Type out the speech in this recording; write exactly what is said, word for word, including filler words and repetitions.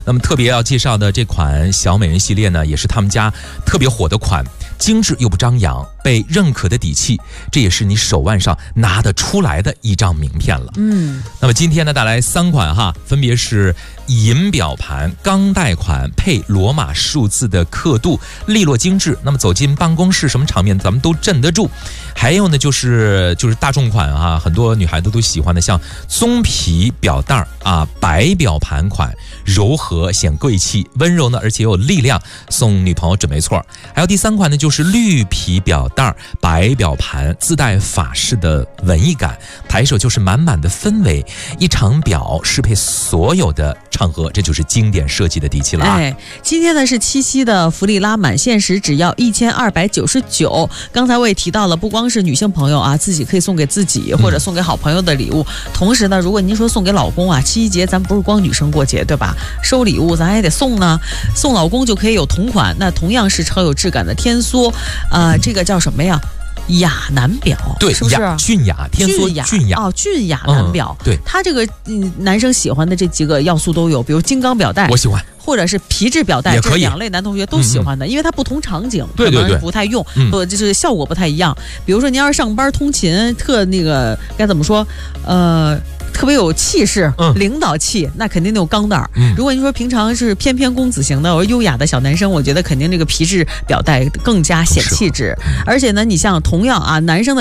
那么特别要介绍的这款小美人系列呢，也是他们家特别火的款，精致又不张扬，被认可的底气，这也是你手腕上拿得出来的一张名片了。 嗯， 那么今天呢，带来三款哈，分别是银表盘、钢带款配罗马数字的刻度，利落精致。那么走进办公室，什么场面咱们都镇得住。还有呢，就是就是大众款啊，很多女孩子都喜欢的，像棕皮表带啊，白表盘款，柔和显贵气，温柔呢，而且有力量，送女朋友准没错。还有第三款呢，就是绿皮表带、白表盘，自带法式的文艺感，抬手就是满满的氛围，一场表适配所有的场合，这就是经典设计的底气了啊！ 哎，今天呢是七夕的福利拉满，限时只要一千二百九十九。刚才我也提到了，不光是女性朋友啊，自己可以送给自己或者送给好朋友的礼物。嗯、同时呢，如果您说送给老公啊，七夕节咱不是光女生过节对吧？收礼物咱还得送呢，送老公就可以有同款，那同样是超有质感的天梭，呃，这个叫什么呀？雅男表， 对， 是不是俊雅天梭俊雅哦，俊雅男表， 嗯、对， 它这个嗯男生喜欢的这几个要素都有，比如金刚表带， 我喜欢。 或者是皮质表带， 也可以， 这两类男同学都喜欢的，嗯、因为它不同场景， 对对对， 不太用， 嗯、 或者就是效果不太一样。比如说您要是上班通勤，特那个该怎么说，呃。特别有气势， 嗯、 领导气，那肯定得有钢带。 嗯、 如果你说平常是翩翩公子型的，或者优雅的小男生，我觉得肯定这个皮质表带更加显气质。而且呢，你像同样啊，男生的